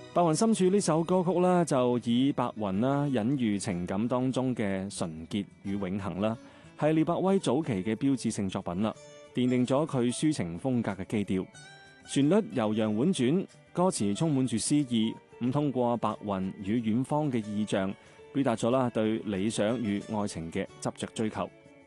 白雲深處呢首歌曲啦，就以白雲啦隱喻情感當中嘅純潔與永恆啦，係廖百威早期嘅標誌性作品啦，奠定咗佢抒情風格嘅基調。旋律悠揚婉轉，歌詞充滿住詩意，咁通過白雲與遠方嘅意象，表達咗啦對理想與愛情嘅執着追求。